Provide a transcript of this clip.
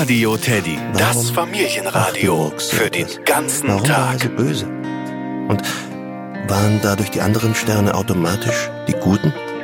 Radio Teddy, das Familienradio für den ganzen Warum war er Tag. so böse? Und waren dadurch die anderen Sterne automatisch die Guten?